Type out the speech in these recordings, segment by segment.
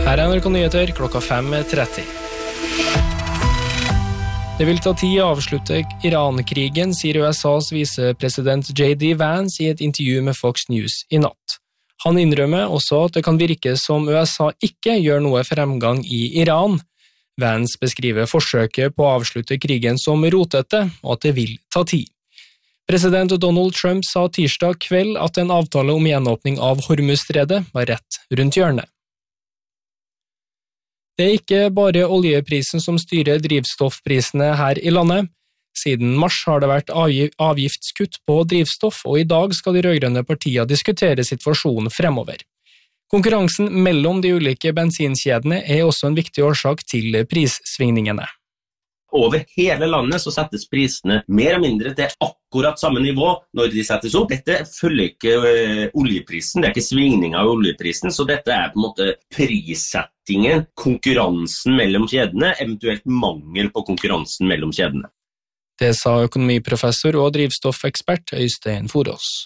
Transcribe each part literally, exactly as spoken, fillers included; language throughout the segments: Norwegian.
Her er N R K Nyheter klokka fem tretti. Det vil ta tid å avslutte Iran-krigen, sier U S A's visepresident J D Vance i et intervju med Fox News i natt. Han innrømmer også at det kan virke som U S A ikke gjør noe fremgang i Iran. Vance beskriver forsøket på å avslutte krigen som rotete, og at det vil ta tid. President Donald Trump sa tirsdag kveld at en avtale om gjenåpning av Hormuzstredet var rett rundt hjørnet. Det er ikke bare oljeprisen som styrer drivstoffprisene her i landet. Siden mars har det vært avgiftskutt på drivstoff, og i dag skal de rødgrønne partiene diskutere situasjonen fremover. Konkurransen mellom de ulike bensinkjedene er også en viktig årsak til prissvingningene. Over hele landet så settes prisene mer og mindre til akkurat samme nivå når de settes opp. Dette følger ikke uh, oljeprisen, det er ikke svingninger av oljeprisen, så dette er på en måte prissettingen, konkurransen mellom kjedene, eventuelt mangel på konkurransen mellom kjedene. Det sa økonomiprofessor og drivstoffekspert Øystein Forås.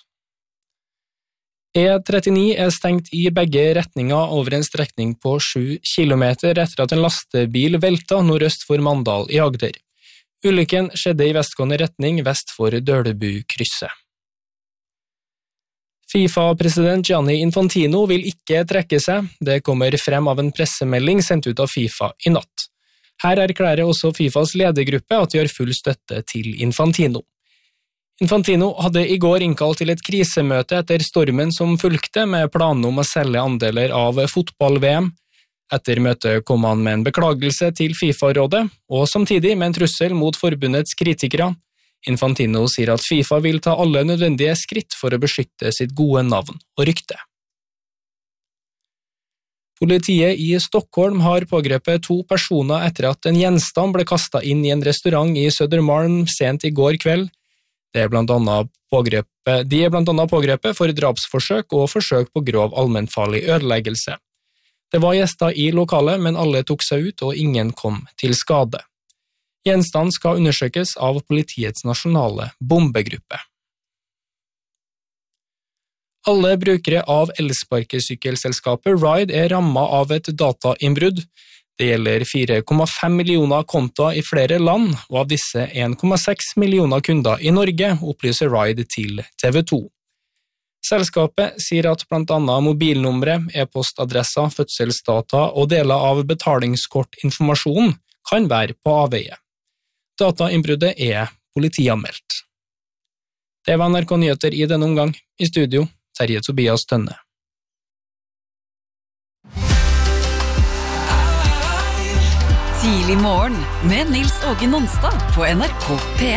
E trettini er stengt i begge retninger over en strekning på sju kilometer etter at en lastebil velta nordøst for Mandal i Agder. Ulykken skjedde i vestgående retning vest for Dølbu-krysset. FIFA-president Gianni Infantino vil ikke trekke seg. Det kommer frem av en pressemelding sendt ut av FIFA i natt. Her erklærer også FIFAs ledergruppe at de har full støtte til Infantino. Infantino hadde i går innkalt til et krisemøte etter stormen som fulgte med planen om å selge andeler av fotball-V M. Etter møtet kom han med en beklagelse til FIFA-rådet, og samtidig med en trussel mot forbundets kritikere. Infantino sier at FIFA vil ta alle nødvendige skritt for å beskytte sitt gode navn og rykte. Politiet i Stockholm har pågrepet to personer etter at en gjenstand ble kastet inn i en restaurant i Södermalm sent i går kveld. Det er blant annet pågrepet, de er blant annet pågrepet for drapsforsøk og forsøk på grov allmennfarlig ødeleggelse. Det var gjester i lokalet, men alle tok seg ut og ingen kom til skade. Gjenstanden skal undersøkes av politiets nasjonale bombegruppe. Alle brukere av elsparkesykkelselskapet Ride er rammet av et datainnbrudd. Det gjelder fire komma fem millioner kontoer i flere land, og av disse en komma seks millioner kunder i Norge, opplyser Ride til T V to. Selskapet sier at blant annet mobilnumre, e-postadresser, fødselsdata og deler av betalingskortinformasjonen kan være på avveie. Datainnbruddet er politianmeldt. Det var N R K Nyheter i denne omgang. I studio, Terje Tobias Tønne. Tidlig morgen med Nils Åge Nonstad på N R K P